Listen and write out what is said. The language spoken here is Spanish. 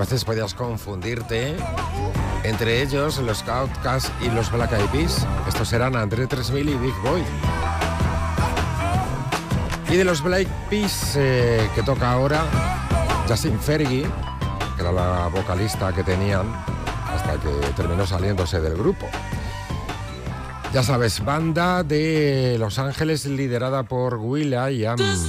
veces podías confundirte entre ellos, los Outcasts y los Black Eyed Peas. Estos eran André 3000 y Big Boy. Y de los Black Peas que toca ahora Jasmine Fergie, que era la vocalista que tenían hasta que terminó saliéndose del grupo. Ya sabes, banda de Los Ángeles liderada por will.i.am.